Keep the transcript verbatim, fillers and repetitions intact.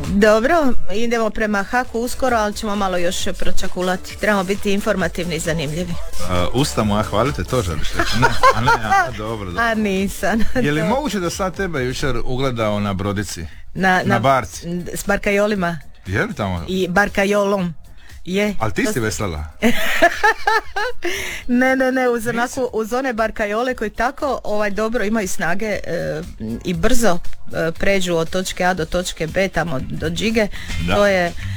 Dobro, idemo prema Haku uskoro, ali ćemo malo još pročakulati. Trebamo biti informativni i zanimljivi. Uh, usta moja, hvalite, to želiš reći? Ne, a ne, a, dobro, dobro. A nisam. Je li moguće da sad tebe jučer ugledao na brodici? Na, na, na barci? S barkajolima. Je li tamo? I barkajolom. Je. Ali ti si veslala? ne, ne, ne, uz, onako, uz one barkajole koji tako ovaj dobro imaju snage e, i brzo e, pređu od točke A do točke B, tamo do Džige. Da. To je